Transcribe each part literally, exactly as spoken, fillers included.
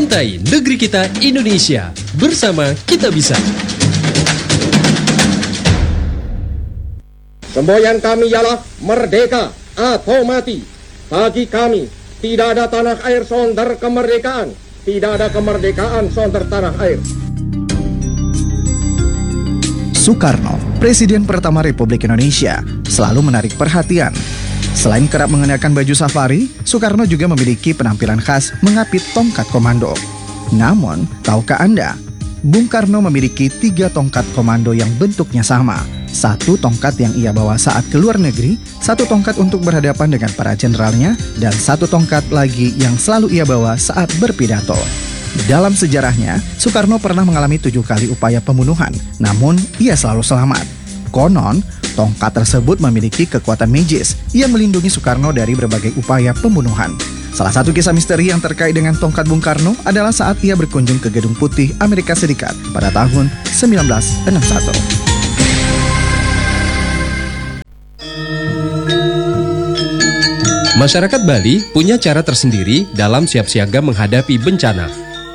Cintai negeri kita Indonesia. Bersama kita bisa. Semboyan kami ialah merdeka atau mati. Bagi kami, tidak ada tanah air sonder kemerdekaan. Tidak ada kemerdekaan sonder tanah air. Soekarno, Presiden pertama Republik Indonesia, selalu menarik perhatian. Selain kerap mengenakan baju safari, Soekarno juga memiliki penampilan khas mengapit tongkat komando. Namun, tahukah Anda, Bung Karno memiliki tiga tongkat komando yang bentuknya sama. Satu tongkat yang ia bawa saat ke luar negeri, satu tongkat untuk berhadapan dengan para jenderalnya, dan satu tongkat lagi yang selalu ia bawa saat berpidato. Dalam sejarahnya, Soekarno pernah mengalami tujuh kali upaya pembunuhan, namun ia selalu selamat. Konon, tongkat tersebut memiliki kekuatan magis yang melindungi Soekarno dari berbagai upaya pembunuhan. Salah satu kisah misteri yang terkait dengan tongkat Bung Karno adalah saat ia berkunjung ke Gedung Putih Amerika Serikat pada tahun sembilan belas enam puluh satu. Masyarakat Bali punya cara tersendiri dalam siap siaga menghadapi bencana.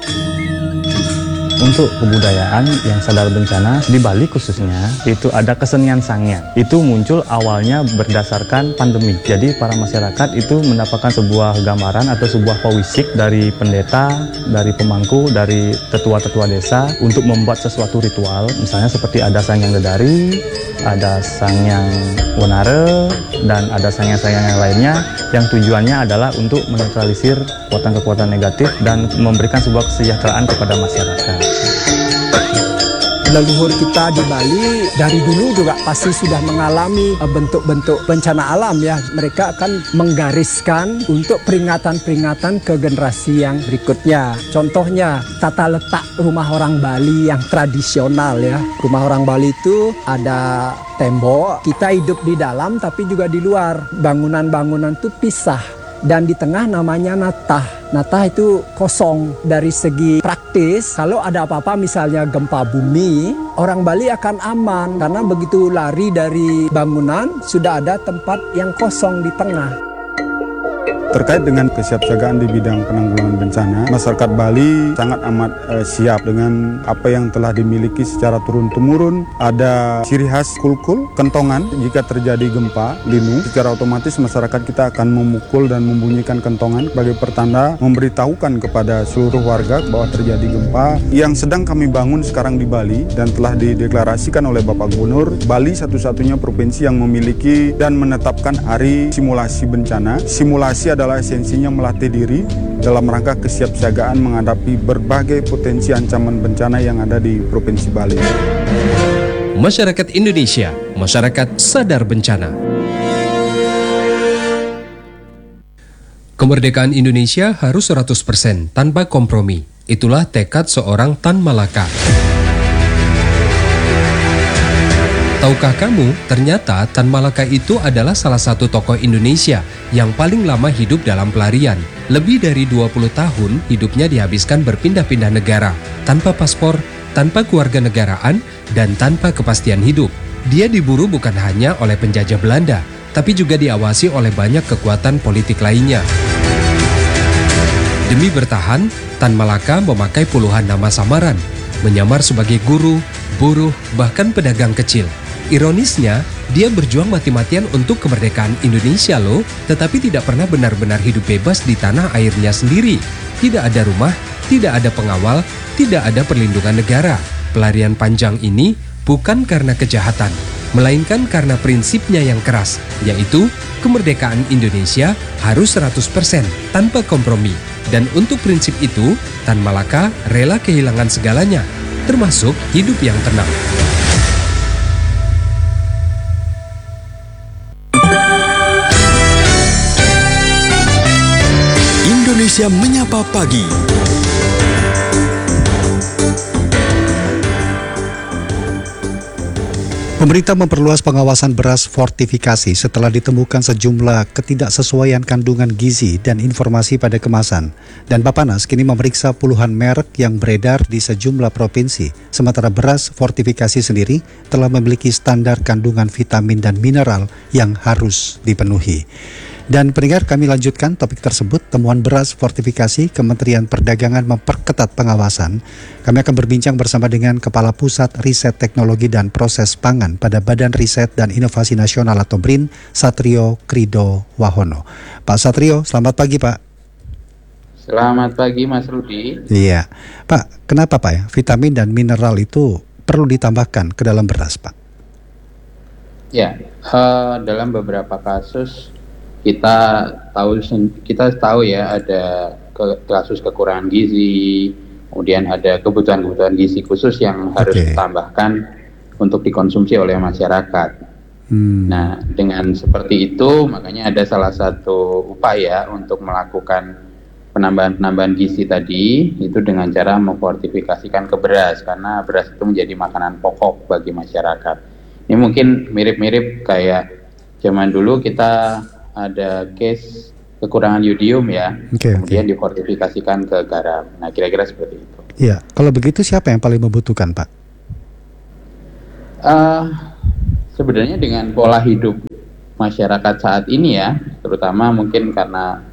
Untuk kebudayaan yang sadar bencana di Bali khususnya itu ada kesenian sangyan. Itu muncul awalnya berdasarkan pandemi. Jadi para masyarakat itu mendapatkan sebuah gambaran atau sebuah pewisik dari pendeta, dari pemangku, dari tetua-tetua desa untuk membuat sesuatu ritual. Misalnya seperti ada sangyang dedari, ada sangyang wonare, dan ada sangyang-sangyang yang lainnya yang tujuannya adalah untuk menetralisir kekuatan-kekuatan negatif dan memberikan sebuah kesejahteraan kepada masyarakat. Leluhur kita di Bali dari dulu juga pasti sudah mengalami bentuk-bentuk bencana alam ya. Mereka akan menggariskan untuk peringatan-peringatan ke generasi yang berikutnya. Contohnya tata letak rumah orang Bali yang tradisional ya. Rumah orang Bali itu ada tembok, kita hidup di dalam tapi juga di luar. Bangunan-bangunan itu pisah. Dan di tengah namanya natah. Natah itu kosong. Dari segi praktis, kalau ada apa-apa misalnya gempa bumi, orang Bali akan aman. Karena begitu lari dari bangunan, sudah ada tempat yang kosong di tengah. Terkait dengan kesiapsiagaan di bidang penanggulangan bencana, masyarakat Bali sangat amat eh, siap dengan apa yang telah dimiliki secara turun-temurun. Ada ciri khas kulkul, kentongan. Jika terjadi gempa, linu, secara otomatis masyarakat kita akan memukul dan membunyikan kentongan sebagai pertanda memberitahukan kepada seluruh warga bahwa terjadi gempa. Yang sedang kami bangun sekarang di Bali dan telah dideklarasikan oleh Bapak Gubernur, Bali satu-satunya provinsi yang memiliki dan menetapkan hari simulasi bencana. Simulasi adalah adalah esensinya melatih diri dalam rangka kesiapsiagaan menghadapi berbagai potensi ancaman bencana yang ada di Provinsi Bali. Masyarakat Indonesia, masyarakat sadar bencana. Kemerdekaan Indonesia harus seratus persen tanpa kompromi. Itulah tekad seorang Tan Malaka. Tahukah kamu, ternyata Tan Malaka itu adalah salah satu tokoh Indonesia yang paling lama hidup dalam pelarian. Lebih dari dua puluh tahun hidupnya dihabiskan berpindah-pindah negara, tanpa paspor, tanpa keluarga negaraan, dan tanpa kepastian hidup. Dia diburu bukan hanya oleh penjajah Belanda, tapi juga diawasi oleh banyak kekuatan politik lainnya. Demi bertahan, Tan Malaka memakai puluhan nama samaran, menyamar sebagai guru, buruh, bahkan pedagang kecil. Ironisnya, dia berjuang mati-matian untuk kemerdekaan Indonesia loh, tetapi tidak pernah benar-benar hidup bebas di tanah airnya sendiri. Tidak ada rumah, tidak ada pengawal, tidak ada perlindungan negara. Pelarian panjang ini bukan karena kejahatan, melainkan karena prinsipnya yang keras, yaitu kemerdekaan Indonesia harus seratus persen tanpa kompromi. Dan untuk prinsip itu, Tan Malaka rela kehilangan segalanya, termasuk hidup yang tenang. Indonesia Menyapa Pagi. Pemerintah memperluas pengawasan beras fortifikasi setelah ditemukan sejumlah ketidaksesuaian kandungan gizi dan informasi pada kemasan. Dan Bappenas kini memeriksa puluhan merek yang beredar di sejumlah provinsi. Sementara beras fortifikasi sendiri telah memiliki standar kandungan vitamin dan mineral yang harus dipenuhi. Dan pendengar, kami lanjutkan topik tersebut, temuan beras fortifikasi, Kementerian Perdagangan memperketat pengawasan. Kami akan berbincang bersama dengan Kepala Pusat Riset Teknologi dan Proses Pangan pada Badan Riset dan Inovasi Nasional atau B R I N, Satrio Krido Wahono. Pak Satrio, selamat pagi Pak. Selamat pagi Mas Rudi. Iya, Pak, kenapa Pak ya vitamin dan mineral itu perlu ditambahkan ke dalam beras Pak? Ya, uh, dalam beberapa kasus kita tahu kita tahu ya ada ke, kasus kekurangan gizi, kemudian ada kebutuhan-kebutuhan gizi khusus yang harus okay. ditambahkan untuk dikonsumsi oleh masyarakat. Hmm. Nah, dengan seperti itu makanya ada salah satu upaya untuk melakukan penambahan-penambahan gizi tadi itu dengan cara memfortifikasikan ke beras, karena beras itu menjadi makanan pokok bagi masyarakat. Ini mungkin mirip-mirip kayak zaman dulu kita ada case kekurangan yodium ya, okay, kemudian okay. difortifikasikan ke garam. Nah, kira-kira seperti itu. Iya, kalau begitu siapa yang paling membutuhkan, Pak? Uh, sebenarnya dengan pola hidup masyarakat saat ini ya, terutama mungkin karena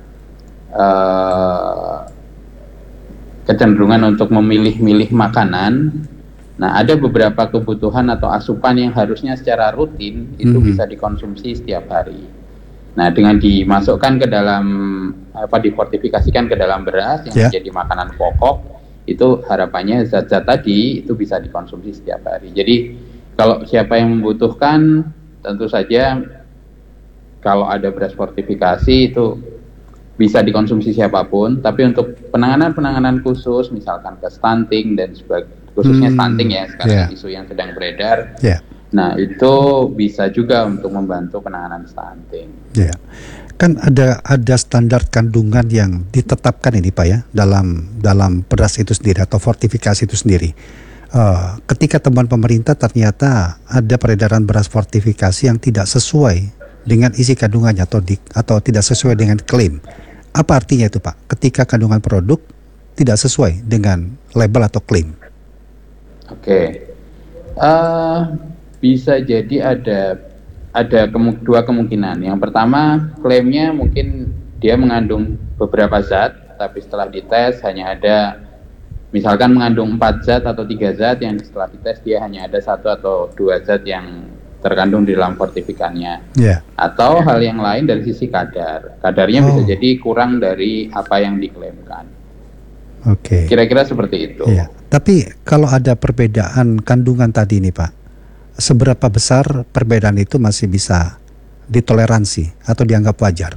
uh, kecenderungan untuk memilih-milih makanan. Nah, ada beberapa kebutuhan atau asupan yang harusnya secara rutin itu mm-hmm. bisa dikonsumsi setiap hari. Nah, dengan dimasukkan ke dalam apa difortifikasikan ke dalam beras yang yeah. menjadi makanan pokok, itu harapannya zat-zat tadi itu bisa dikonsumsi setiap hari. Jadi kalau siapa yang membutuhkan, tentu saja kalau ada beras fortifikasi itu bisa dikonsumsi siapapun. Tapi untuk penanganan-penanganan khusus, misalkan ke stunting dan sebagainya, khususnya hmm, stunting ya sekarang yeah. isu yang sedang beredar. Yeah. Nah, itu bisa juga untuk membantu penanganan stunting. Ya, kan ada ada standar kandungan yang ditetapkan ini Pak ya dalam dalam beras itu sendiri atau fortifikasi itu sendiri. Uh, ketika temuan pemerintah ternyata ada peredaran beras fortifikasi yang tidak sesuai dengan isi kandungannya atau di, atau tidak sesuai dengan klaim. Apa artinya itu Pak? Ketika kandungan produk tidak sesuai dengan label atau klaim. Oke. Okay. Uh, Bisa jadi ada ada kemu, dua kemungkinan. Yang pertama, klaimnya mungkin dia mengandung beberapa zat, tapi setelah dites hanya ada misalkan mengandung empat zat atau tiga zat yang setelah dites dia hanya ada satu atau dua zat yang terkandung di dalam fortifikannya. Yeah. Atau hal yang lain dari sisi kadar. Kadarnya oh. bisa jadi kurang dari apa yang diklaimkan. Oke. Okay. Kira-kira seperti itu. Yeah. Tapi kalau ada perbedaan kandungan tadi nih Pak, seberapa besar perbedaan itu masih bisa ditoleransi atau dianggap wajar?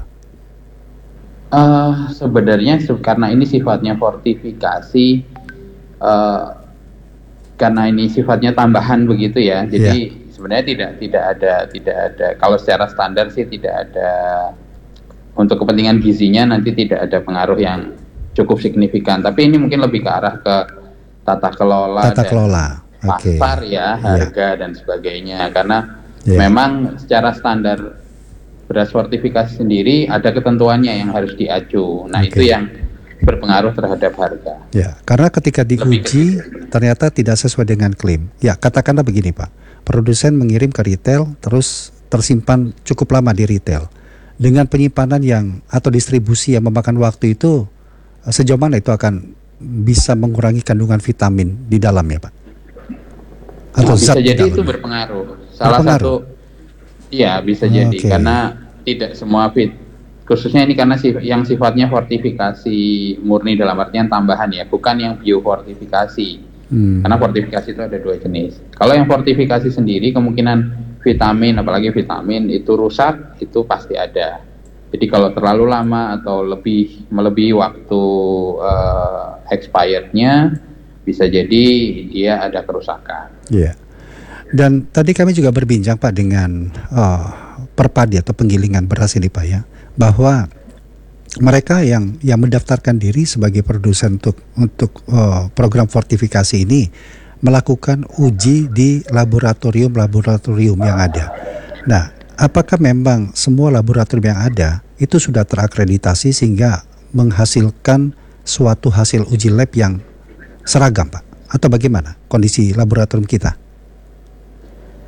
Uh, sebenarnya karena ini sifatnya fortifikasi, uh, karena ini sifatnya tambahan begitu ya. Jadi yeah. sebenarnya tidak tidak ada tidak ada. Kalau secara standar sih tidak ada untuk kepentingan gizinya nanti tidak ada pengaruh yang cukup signifikan. Tapi ini mungkin lebih ke arah ke tata kelola. Tata kelola. Okay. Pasar ya, harga yeah. dan sebagainya, karena yeah. memang secara standar beras fortifikasi sendiri ada ketentuannya yang harus diacu. Nah okay. itu yang berpengaruh terhadap harga. Ya, karena ketika diuji ternyata tidak sesuai dengan klaim. Ya, katakanlah begini Pak, produsen mengirim ke retail terus tersimpan cukup lama di retail dengan penyimpanan yang atau distribusi yang memakan waktu itu, sejauh mana itu akan bisa mengurangi kandungan vitamin di dalamnya Pak? Atau nah, bisa jadi itu berpengaruh. Salah berpengaruh. satu, ya bisa oh, jadi okay. karena tidak semua fit, khususnya ini karena sif, yang sifatnya fortifikasi murni dalam artian tambahan ya, bukan yang biofortifikasi. Hmm. Karena fortifikasi itu ada dua jenis. Kalau yang fortifikasi sendiri kemungkinan vitamin, apalagi vitamin itu rusak itu pasti ada. Jadi kalau terlalu lama atau lebih melebihi waktu uh, expirednya, bisa jadi dia ada kerusakan. Iya. Dan tadi kami juga berbincang Pak dengan uh, perpadi atau penggilingan beras ini Pak ya, bahwa mereka yang yang mendaftarkan diri sebagai produsen untuk untuk uh, program fortifikasi ini melakukan uji di laboratorium-laboratorium yang ada. Nah, apakah memang semua laboratorium yang ada itu sudah terakreditasi sehingga menghasilkan suatu hasil uji lab yang seragam Pak? Atau bagaimana kondisi laboratorium kita?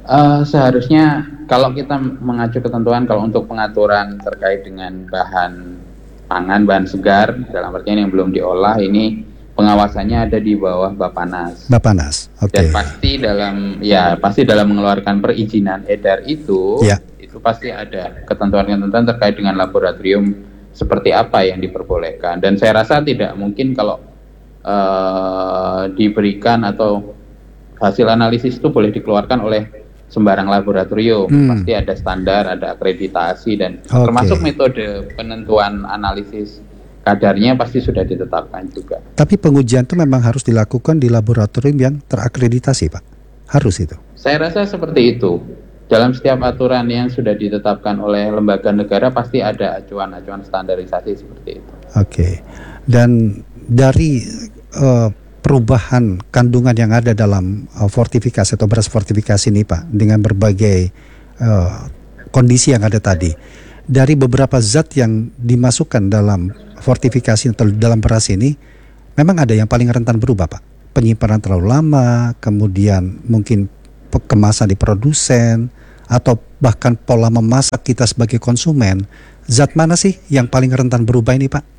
Uh, seharusnya kalau kita mengacu ketentuan kalau untuk pengaturan terkait dengan bahan pangan, bahan segar dalam artian yang belum diolah, ini pengawasannya ada di bawah Bapanas. Bapanas, oke. Okay. Dan pasti dalam ya pasti dalam mengeluarkan perizinan edar itu, ya. Itu pasti ada ketentuan-ketentuan terkait dengan laboratorium seperti apa yang diperbolehkan. Dan saya rasa tidak mungkin kalau uh, diberikan atau hasil analisis itu boleh dikeluarkan oleh sembarang laboratorium. Hmm. Pasti ada standar, ada akreditasi, dan okay. termasuk metode penentuan analisis kadarnya pasti sudah ditetapkan juga. Tapi pengujian itu memang harus dilakukan di laboratorium yang terakreditasi, Pak? Harus itu? Saya rasa seperti itu. Dalam setiap aturan yang sudah ditetapkan oleh lembaga negara pasti ada acuan-acuan standarisasi seperti itu. Oke. Okay. Dan dari uh, perubahan kandungan yang ada dalam uh, fortifikasi atau beras fortifikasi ini, Pak, dengan berbagai uh, kondisi yang ada tadi, dari beberapa zat yang dimasukkan dalam fortifikasi atau dalam beras ini, memang ada yang paling rentan berubah, Pak. Penyimpanan terlalu lama, kemudian mungkin kemasan di produsen, atau bahkan pola memasak kita sebagai konsumen. Zat mana sih yang paling rentan berubah ini, Pak?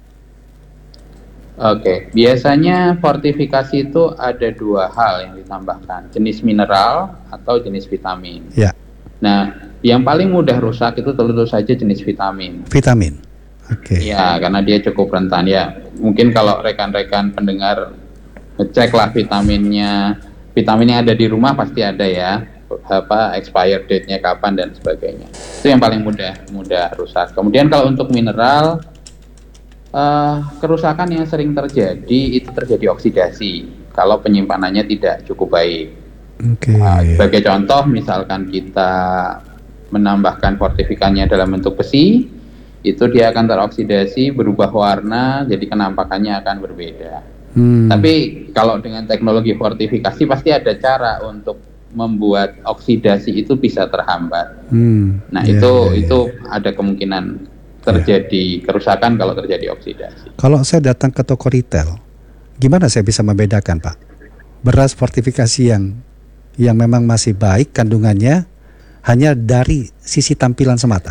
Oke, biasanya fortifikasi itu ada dua hal yang ditambahkan, jenis mineral atau jenis vitamin. Ya. Nah, yang paling mudah rusak itu tentu saja jenis vitamin. Vitamin, oke. Okay. Ya, karena dia cukup rentan ya. Mungkin kalau rekan-rekan pendengar ngeceklah vitaminnya, vitamin yang ada di rumah pasti ada ya, apa expired date-nya kapan dan sebagainya. Itu yang paling mudah mudah rusak. Kemudian kalau untuk mineral, Uh, kerusakan yang sering terjadi itu terjadi oksidasi kalau penyimpanannya tidak cukup baik. Okay. Uh, sebagai contoh, misalkan kita menambahkan fortifikannya dalam bentuk besi, itu dia akan teroksidasi, berubah warna, jadi kenampakannya akan berbeda. Hmm. Tapi kalau dengan teknologi fortifikasi pasti ada cara untuk membuat oksidasi itu bisa terhambat. Hmm. Nah yeah, itu yeah, yeah. itu ada kemungkinan terjadi kerusakan kalau terjadi oksidasi. Kalau saya datang ke toko retail, gimana saya bisa membedakan, Pak, beras fortifikasi yang yang memang masih baik kandungannya hanya dari sisi tampilan semata?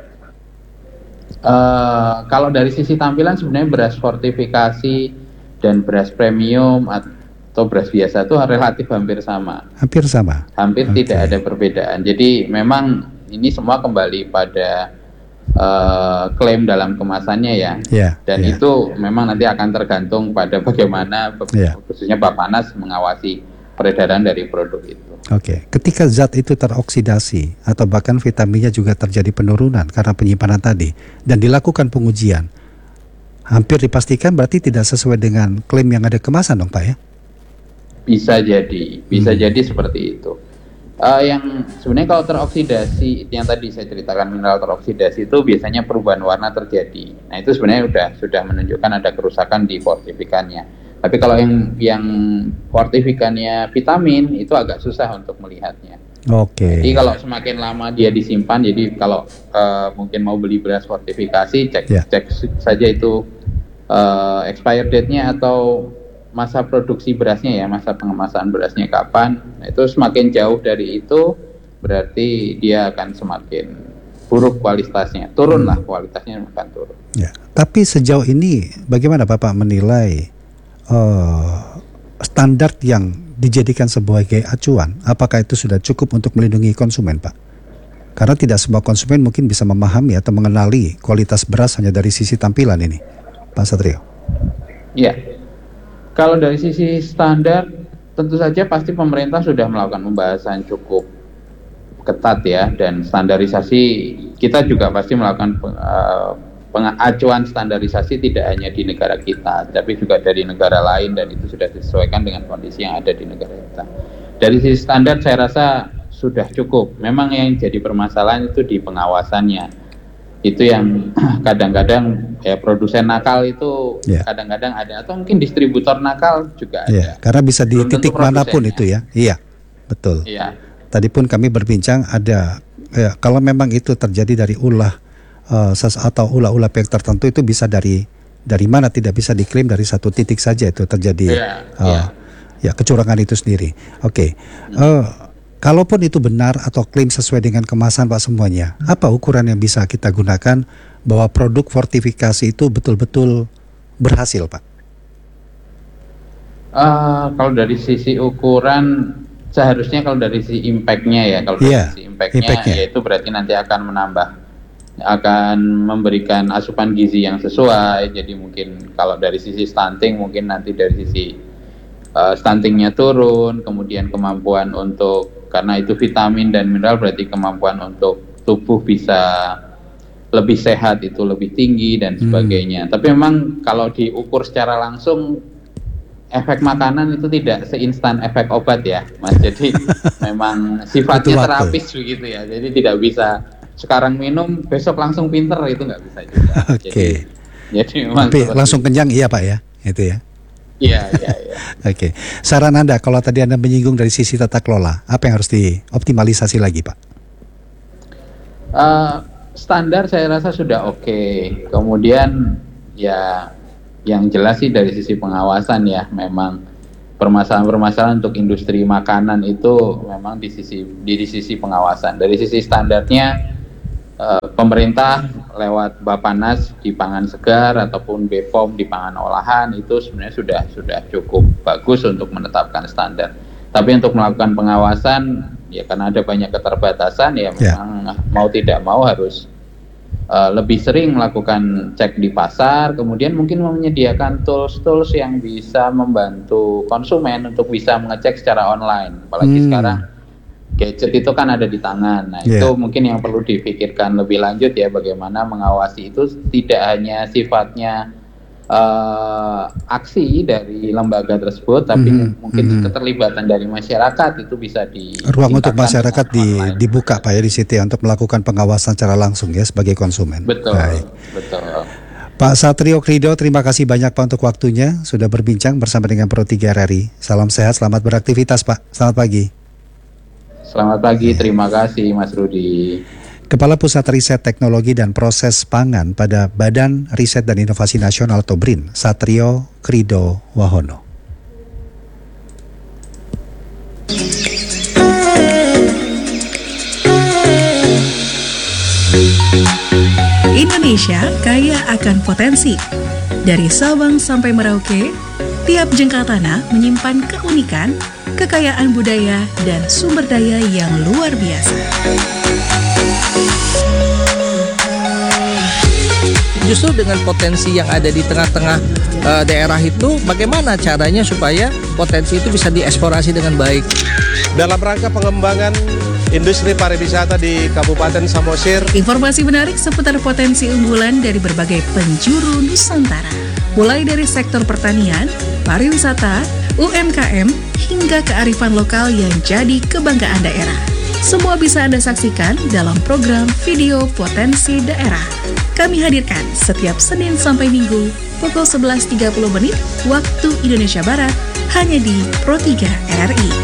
Uh, kalau dari sisi tampilan sebenarnya beras fortifikasi dan beras premium atau beras biasa itu relatif hampir sama. Hampir sama. Hampir okay. Tidak ada perbedaan. Jadi memang ini semua kembali pada Uh, klaim dalam kemasannya ya, yeah, dan yeah. itu memang nanti akan tergantung pada bagaimana yeah. khususnya Bapanas mengawasi peredaran dari produk itu. Oke, okay. Ketika zat itu teroksidasi atau bahkan vitaminnya juga terjadi penurunan karena penyimpanan tadi dan dilakukan pengujian, hampir dipastikan berarti tidak sesuai dengan klaim yang ada kemasan dong, Pak ya? Bisa jadi, bisa hmm. jadi seperti itu. Uh, yang sebenarnya kalau teroksidasi, yang tadi saya ceritakan mineral teroksidasi itu biasanya perubahan warna terjadi. Nah itu sebenarnya sudah sudah menunjukkan ada kerusakan di fortifikannya. Tapi kalau yang yang fortifikannya vitamin itu agak susah untuk melihatnya. Oke. Okay. Jadi kalau semakin lama dia disimpan, jadi kalau uh, mungkin mau beli beras fortifikasi, cek yeah. cek saja itu uh, expired date-nya atau masa produksi berasnya ya, masa pengemasan berasnya kapan. Nah, itu semakin jauh dari itu berarti dia akan semakin buruk kualitasnya, turunlah hmm. kualitasnya akan turun. Ya, tapi sejauh ini bagaimana Bapak menilai uh, standar yang dijadikan sebagai acuan? Apakah itu sudah cukup untuk melindungi konsumen, Pak? Karena tidak semua konsumen mungkin bisa memahami atau mengenali kualitas beras hanya dari sisi tampilan ini, Pak Satrio. Iya. Kalau dari sisi standar, tentu saja pasti pemerintah sudah melakukan pembahasan cukup ketat ya, dan standarisasi kita juga pasti melakukan uh, pengacuan standarisasi tidak hanya di negara kita, tapi juga dari negara lain, dan itu sudah disesuaikan dengan kondisi yang ada di negara kita. Dari sisi standar saya rasa sudah cukup. Memang yang jadi permasalahan itu di pengawasannya. Itu yang kadang-kadang ya produsen nakal itu yeah. kadang-kadang ada, atau mungkin distributor nakal juga ada. Yeah, karena bisa di Belum titik manapun itu ya. Iya, betul. Iya. Tadi pun kami berbincang ada ya, kalau memang itu terjadi dari ulah uh, atau ulah-ulah pihak tertentu, itu bisa dari dari mana, tidak bisa diklaim dari satu titik saja itu terjadi yeah, uh, yeah. ya kecurangan itu sendiri. Oke. Okay. Hmm. Uh, Kalaupun itu benar atau klaim sesuai dengan kemasan Pak semuanya, apa ukuran yang bisa kita gunakan bahwa produk fortifikasi itu betul-betul berhasil Pak? Uh, kalau dari sisi ukuran, seharusnya kalau dari sisi impact-nya ya, kalau dari yeah, sisi impact-nya, impact-nya yaitu berarti nanti akan menambah, akan memberikan asupan gizi yang sesuai. Jadi mungkin kalau dari sisi stunting, mungkin nanti dari sisi uh, stuntingnya turun, kemudian kemampuan untuk, karena itu vitamin dan mineral, berarti kemampuan untuk tubuh bisa lebih sehat itu lebih tinggi dan sebagainya. Hmm. Tapi memang kalau diukur secara langsung, efek makanan itu tidak seinstan efek obat ya, Mas. Jadi memang sifatnya terapis begitu ya. Jadi tidak bisa sekarang minum besok langsung pinter, itu nggak bisa juga. Oke. Okay. Jadi, jadi memang tapi langsung itu. Kenyang iya Pak ya, itu ya. Iya iya. iya. Oke. Okay. Saran Anda kalau tadi Anda menyinggung dari sisi tata kelola, apa yang harus dioptimalisasi lagi Pak? Uh, standar saya rasa sudah oke. Okay. Kemudian ya. Yang jelas sih dari sisi pengawasan ya, memang permasalahan-permasalahan untuk industri makanan itu memang di sisi di, di sisi pengawasan. Dari sisi standarnya eh, pemerintah lewat Bapanas di pangan segar ataupun B P O M di pangan olahan itu sebenarnya sudah sudah cukup bagus untuk menetapkan standar. Tapi untuk melakukan pengawasan ya karena ada banyak keterbatasan ya memang yeah. mau tidak mau harus Uh, lebih sering melakukan cek di pasar, kemudian mungkin menyediakan tools-tools yang bisa membantu konsumen untuk bisa mengecek secara online. Apalagi hmm. sekarang gadget itu kan ada di tangan. Nah yeah. itu mungkin yang perlu dipikirkan lebih lanjut ya, bagaimana mengawasi itu tidak hanya sifatnya uh, aksi dari lembaga tersebut, tapi mm-hmm. mungkin mm-hmm. keterlibatan dari masyarakat itu bisa di ruang untuk masyarakat di, dibuka Pak ya di situ ya, untuk melakukan pengawasan secara langsung ya sebagai konsumen. Betul, Baik. betul. Pak Satrio Krido, terima kasih banyak Pak untuk waktunya sudah berbincang bersama dengan Pro tiga R R I. Salam sehat, selamat beraktivitas Pak. Selamat pagi. Selamat pagi, terima kasih Mas Rudi. Kepala Pusat Riset Teknologi dan Proses Pangan pada Badan Riset dan Inovasi Nasional atau B R I N, Satrio Krido Wahono. Indonesia kaya akan potensi. Dari Sabang sampai Merauke, tiap jengkal tanah menyimpan keunikan, kekayaan budaya, dan sumber daya yang luar biasa. Justru dengan potensi yang ada di tengah-tengah uh, daerah itu, bagaimana caranya supaya potensi itu bisa dieksplorasi dengan baik? Dalam rangka pengembangan industri pariwisata di Kabupaten Samosir. Informasi menarik seputar potensi unggulan dari berbagai penjuru Nusantara. Mulai dari sektor pertanian, pariwisata, U M K M, hingga kearifan lokal yang jadi kebanggaan daerah. Semua bisa Anda saksikan dalam program Video Potensi Daerah. Kami hadirkan setiap Senin sampai Minggu pukul sebelas tiga puluh menit waktu Indonesia Barat hanya di Pro tiga R R I.